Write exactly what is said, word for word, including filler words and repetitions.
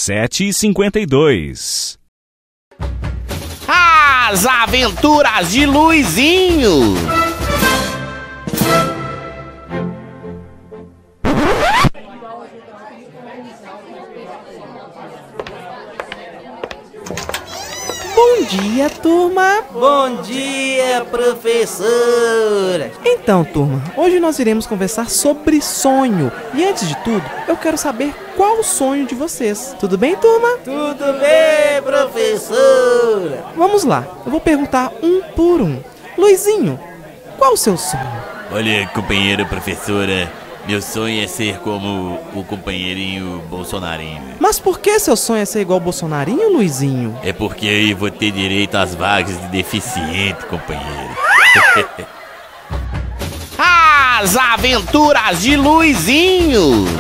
sete e cinquenta e dois. As Aventuras de Luizinho. Bom dia, turma! Bom dia, professora! Então, turma, hoje nós iremos conversar sobre sonho. E antes de tudo, eu quero saber qual o sonho de vocês. Tudo bem, turma? Tudo bem, professora! Vamos lá, eu vou perguntar um por um. Luizinho, qual o seu sonho? Olha, companheira professora, meu sonho é ser como o companheirinho Bolsonarinho. Mas por que seu sonho é ser igual o Bolsonarinho, Luizinho? É porque aí vou ter direito às vagas de deficiente, companheiro. As Aventuras de Luizinho.